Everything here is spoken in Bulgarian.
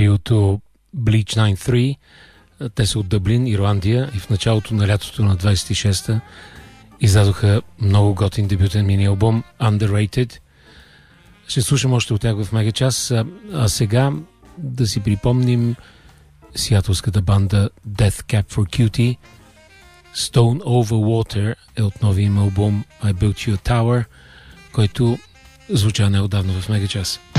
триото Bleach 93. Те са от Дъблин, Ирландия, и в началото на лятото на 26-та издадоха много готин дебютен мини-албум Underrated. Ще слушам още от тях в мегачас, а сега да си припомним сиатлската банда Death Cab for Cutie. Stone Over Water е от новия им албум I Built You a Tower, който звуча неотдавна в мегачас.